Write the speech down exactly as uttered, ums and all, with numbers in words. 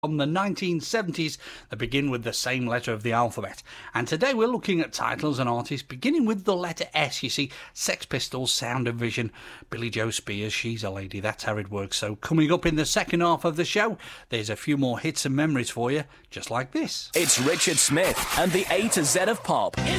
from the nineteen seventies that begin with the same letter of the alphabet. And today we're looking at titles and artists beginning with the letter S. You see, Sex Pistols, Sound of Vision, Billy Joe Spears, She's a Lady, that's how it works. So coming up in the second half of the show, there's a few more hits and memories for you, just like this. It's Richard Smith and the A to Z of Pop.